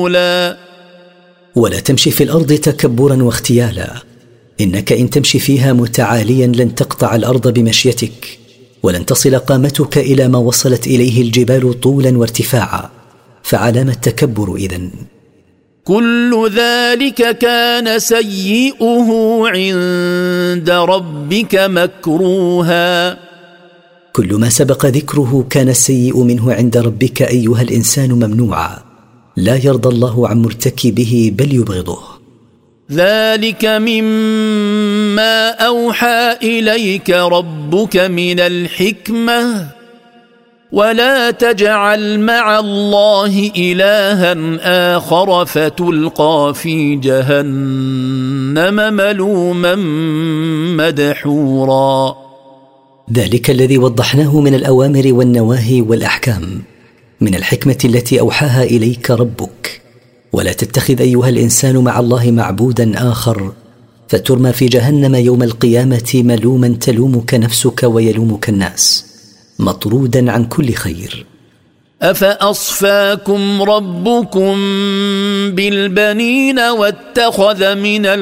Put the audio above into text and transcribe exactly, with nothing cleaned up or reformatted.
ولا تمشي في الأرض تكبرا واختيالا، إنك إن تمشي فيها متعاليا لن تقطع الأرض بمشيتك، ولن تصل قامتك إلى ما وصلت إليه الجبال طولا وارتفاعا، فعلام التكبر إذن؟ كل ذلك كان سيئه عند ربك مكروها. كل ما سبق ذكره كان السيء منه عند ربك أيها الإنسان ممنوعا، لا يرضى الله عن مرتكبه بل يبغضه. ذلك مما أوحى إليك ربك من الحكمة، ولا تجعل مع الله إلها آخر فتلقى في جهنم ملوما مدحورا. ذلك الذي وضحناه من الأوامر والنواهي والأحكام من الحكمة التي أوحاها إليك ربك. ولا تتخذ أيها الإنسان مع الله معبودا آخر فترمى في جهنم يوم القيامة ملوما تلومك نفسك ويلومك الناس، مطرودا عن كل خير. أفأصفاكم ربكم بالبنين واتخذ من